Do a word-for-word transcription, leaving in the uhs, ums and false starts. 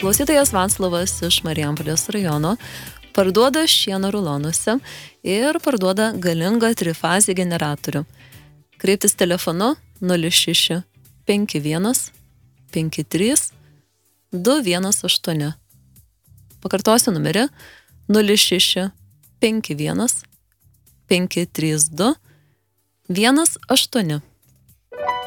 Klausytojas Vaclovas iš Marijampolės rajono parduoda šieno rulonuose ir parduoda galingą trifazį generatorių. Kreiptis telefonu nulis šeši penki vienas penki trys du vienas aštuoni. Pakartosiu numerį nulis šeši penki vienas penki trys du vienas aštuoni.